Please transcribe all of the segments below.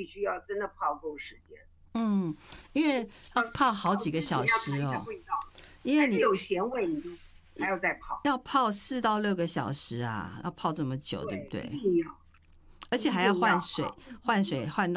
须要真的泡够时间。 因为要泡好几个小时哦，因为你有咸味，你就还要再泡， 要泡4到6个小时啊，要泡这么久，对不对？ 一定要， 而且还要换水，换水换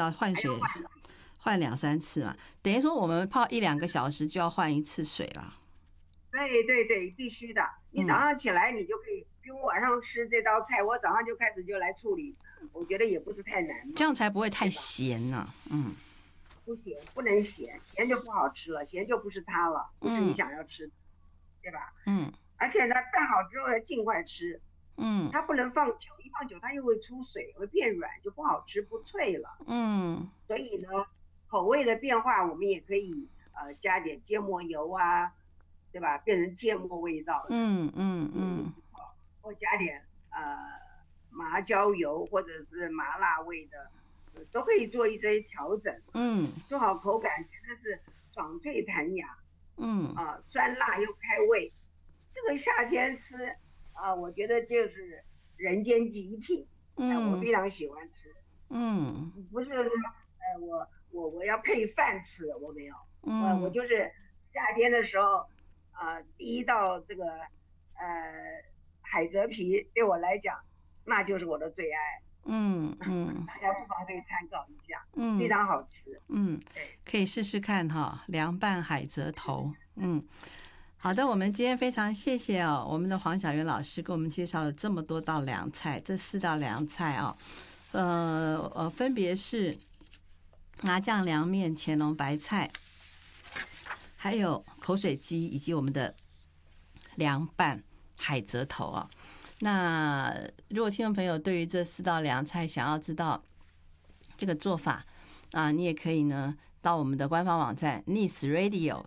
2、3次嘛，等于说我们泡1-2个小时就要换1次水了。 对，必须的。你早上起来你就可以，比如晚上吃这道菜，我早上就开始就来处理，我觉得也不是太难嘛， 这样才不会太咸呢。 不咸，不能咸，咸就不好吃了，咸就不是它了，不是你想要吃的，对吧？而且呢，拌好之后要尽快吃，它不能放久，一放久它又会出水，会变软，就不好吃，不脆了。所以呢，口味的变化我们也可以加点芥末油啊，对吧？变成芥末味道的，或加点麻椒油或者是麻辣味的，都可以做一些调整。做好口感真的是爽脆弹牙。酸辣又开胃，这个夏天吃我觉得就是人间极品。我非常喜欢吃。不是说我要配饭吃，我没有。我就是夏天的时候第一道这个海蜇皮对我来讲那就是我的最爱。大家不妨可以参考一下，非常好吃。 可以试试看哈，凉拌海蜇头。好的，我们今天非常谢谢我们的黄小媛老师给我们介绍了这么多道凉菜，这4道凉菜分别是麻酱凉面、乾隆白菜，还有口水鸡，以及我们的凉拌海蜇头那如果听众朋友对于这4道凉菜想要知道这个做法你也可以呢到我们的官方网站 Needs Radio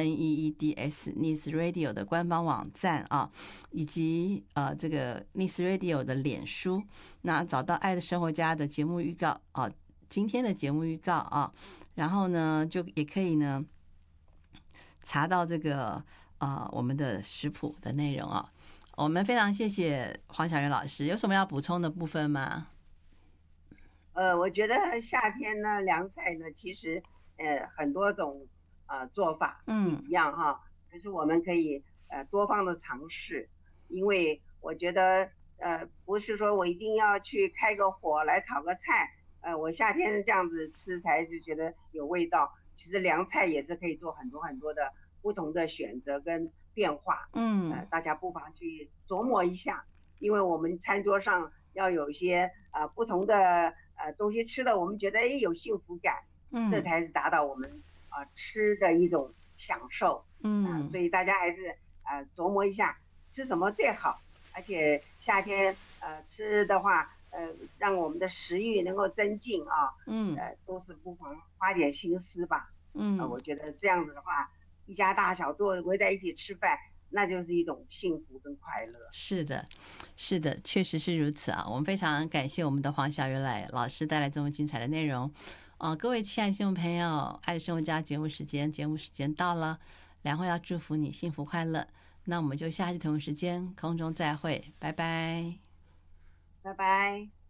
NEEDS Needs Radio 的官方网站以及这个 Needs Radio 的脸书，那找到爱的生活家的节目预告今天的节目预告然后呢就也可以呢查到这个我们的食谱的内容我们非常谢谢黄小媛老师，有什么要补充的部分吗？ 我觉得夏天呢凉菜呢其实很多种做法不一样可是我们可以多方的尝试，因为我觉得不是说我一定要去开个火来炒个菜我夏天这样子吃才是觉得有味道，其实凉菜也是可以做很多很多的不同的选择跟变化。大家不妨去琢磨一下，因为我们餐桌上要有一些不同的东西吃的我们觉得有幸福感，这才是达到我们吃的一种享受。所以大家还是琢磨一下吃什么最好，而且夏天吃的话让我们的食欲能够增进都是不妨花点心思吧。我觉得这样子的话，一家大小围在一起吃饭，那就是一种幸福跟快乐。 是的，是的，确实是如此我们非常感谢我们的黄小媛老师带来这么精彩的内容各位亲爱的听众朋友，爱的生活家节目时间到了，良慧要祝福你幸福快乐，那我们就下期同一时间空中再会，拜拜。 拜拜。